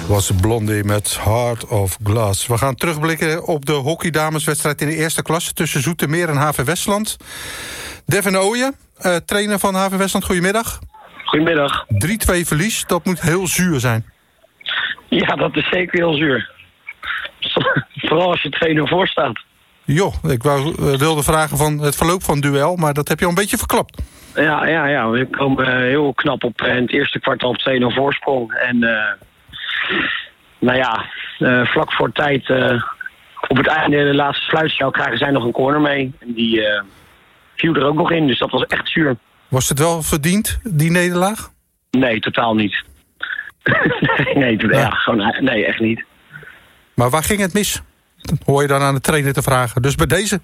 Was Blondie met Heart of Glass. We gaan terugblikken op de hockeydameswedstrijd in de eerste klasse tussen Zoetermeer en HV Westland. Devin Ooyen, trainer van HV Westland, goedemiddag. Goedemiddag. 3-2 verlies, dat moet heel zuur zijn. Ja, dat is zeker heel zuur. Vooral als je 2-0 voor staat. Jo, ik wilde vragen van het verloop van het duel, maar dat heb je al een beetje verklapt. Ja, we komen heel knap op in het eerste kwartaal op 2-0 voorsprong. En vlak voor tijd, op het einde, de laatste sluitspel, krijgen zij nog een corner mee. En die viel er ook nog in, dus dat was echt zuur. Was het wel verdiend, die nederlaag? Nee, totaal niet. Nee, echt niet. Maar waar ging het mis? Dat hoor je dan aan de trainer te vragen. Dus bij deze?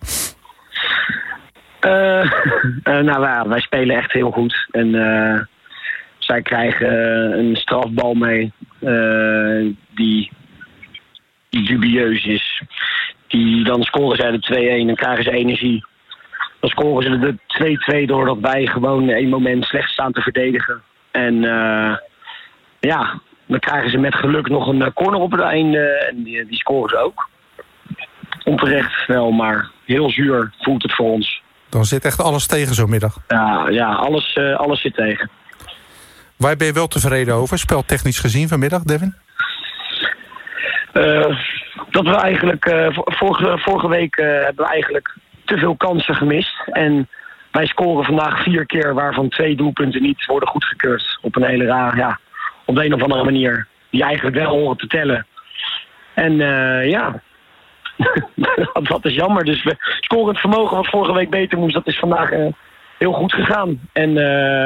Wij spelen echt heel goed. En zij krijgen een strafbal mee die dubieus is. Dan scoren zij de 2-1 en krijgen ze energie. Dan scoren ze de 2-2 doordat wij gewoon één moment slecht staan te verdedigen. En dan krijgen ze met geluk nog een corner op het einde en die scoren ze ook. Onterecht wel, maar heel zuur voelt het voor ons. Dan zit echt alles tegen zo'n middag. Ja, alles zit tegen. Waar ben je wel tevreden over, speltechnisch gezien vanmiddag, Devin? Dat we eigenlijk vorige week hebben we eigenlijk te veel kansen gemist. En wij scoren vandaag 4 keer, waarvan 2 doelpunten niet worden goedgekeurd. Op een hele raar, op de een of andere manier. Die eigenlijk wel horen te tellen. En dat is jammer. Dus we scoren het vermogen wat vorige week beter moest. Dat is vandaag heel goed gegaan. En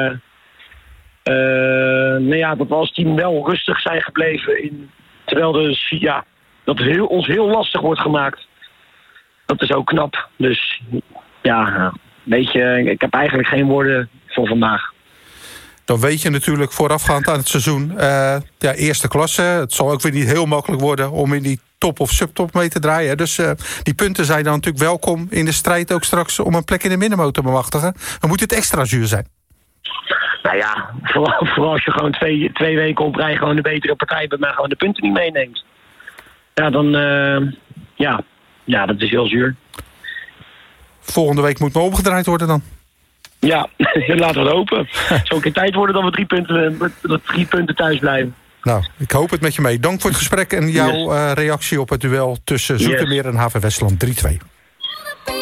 dat we als team wel rustig zijn gebleven. Terwijl dat ons heel lastig wordt gemaakt. Dat is ook knap. Dus weet je, ik heb eigenlijk geen woorden voor vandaag. Dan weet je natuurlijk voorafgaand aan het seizoen, eerste klasse. Het zal ook weer niet heel makkelijk worden om in die top of subtop mee te draaien. Dus die punten zijn dan natuurlijk welkom in de strijd ook straks om een plek in de middenmoot te bemachtigen. Dan moet het extra zuur zijn. Nou ja, vooral als je gewoon twee weken op rij gewoon de betere partij bent, maar gewoon de punten niet meeneemt. Ja, dan dat is heel zuur. Volgende week moet maar omgedraaid worden dan. Ja, laten we het hopen. Het zou ook een tijd worden dat we 3 punten thuis blijven. Nou, ik hoop het met je mee. Dank voor het gesprek en jouw reactie op het duel tussen Zoetermeer en HV Westland 3-2.